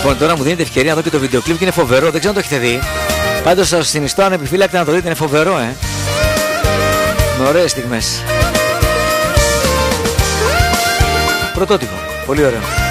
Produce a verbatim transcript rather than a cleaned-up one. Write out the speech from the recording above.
Λοιπόν, τώρα μου δίνετε ευκαιρία να δω και το βίντεο κλιπ και είναι φοβερό. Δεν ξέρω αν το έχετε δει. Πάντως σας συνιστώ ανεπιφύλακτα να το δείτε, είναι φοβερό, ε. Με ωραίες στιγμές. Πρωτότυπο. Πολύ ωραίο.